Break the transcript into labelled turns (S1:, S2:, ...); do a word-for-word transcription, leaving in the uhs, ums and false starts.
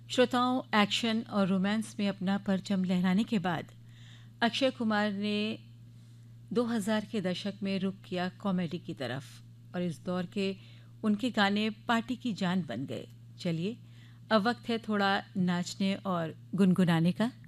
S1: श्रोताओं, एक्शन और रोमांस में अपना परचम लहराने के बाद अक्षय कुमार ने दो हज़ार के दशक में रुख किया कॉमेडी की तरफ और इस दौर के उनके गाने पार्टी की जान बन गए। चलिए, अब वक्त है थोड़ा नाचने और गुनगुनाने का।